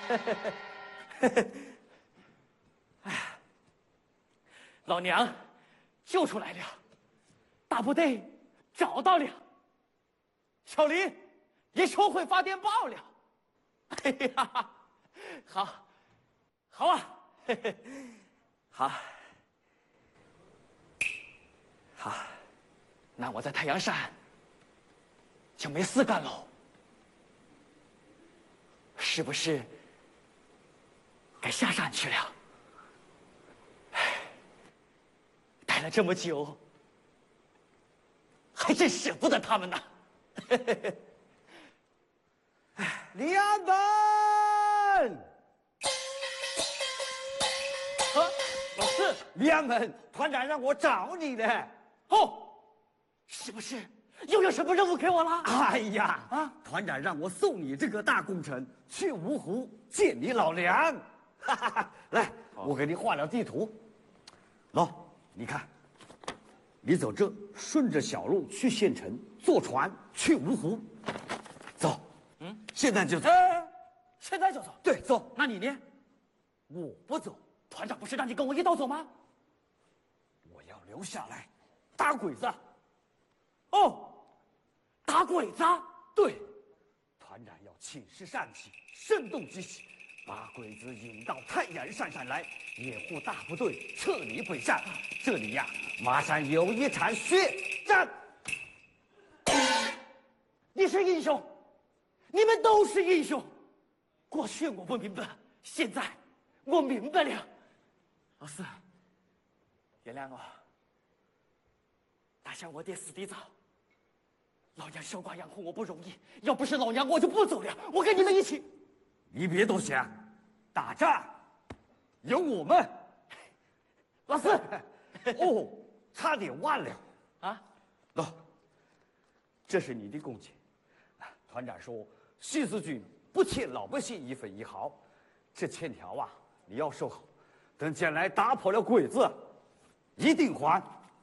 哎，老娘救出来了，大部队找到了，小林也学会发电报了。哎呀，好，好啊，嘿嘿，好，好，那我在太阳山就没事干喽，是不是该下山去了？唉，待了这么久，还真舍不得他们呢。 李安本， 老四， 李安本，团长让我找你呢。 哦，是不是又有什么任务给我了？ 哎呀，团长让我送你这个大工程，去芜湖见你老娘。哈哈哈，来，我给你画了地图。喏，你看，你走这，顺着小路去县城，坐船去芜湖。走，现在就走。 现在就走？ 对，走。 那你呢？ 我不走， 团长不是让你跟我一道走吗？ 我要留下来，打鬼子。 哦，打鬼子？ 对，团长要请示上级，声东击西，把鬼子引到太阳山上来，掩护大部队撤离北上。这里呀，马上有一场血战。 你是英雄，你们都是英雄。过去我不明白，现在我明白了。老四，原谅我。大象我爹死得早，老娘守寡养护我不容易，要不是老娘我就不走了，我跟你们一起。 你别多想，打仗有我们。 老四， 哦，差点忘了啊！ 喏，这是你的贡献。团长说，新四军不欠老百姓一分一毫，这欠条啊，你要收好，等将来打跑了鬼子，一定还。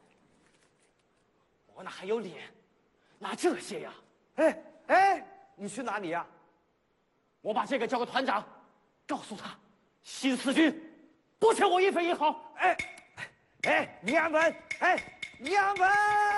我哪还有脸拿这些呀？ 哎，你去哪里呀？ 我把这个交给团长，告诉他，新四军不欠我一分一毫。 李安本，李安本。